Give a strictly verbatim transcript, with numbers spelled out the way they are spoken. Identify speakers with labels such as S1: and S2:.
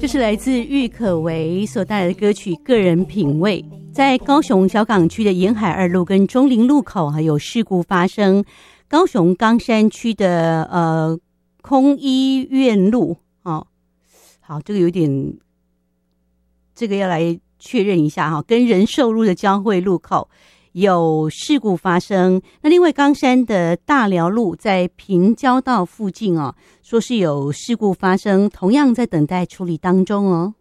S1: 这是来自郁可唯所带来的歌曲《个人品味》。在高雄小港区的沿海二路跟中林路口还有事故发生，高雄冈山区的呃空医院路哦，好，这个有点，这个要来确认一下哈，跟仁寿路的交汇路口有事故发生。那另外冈山的大寮路在平交道附近哦，说是有事故发生，同样在等待处理当中哦。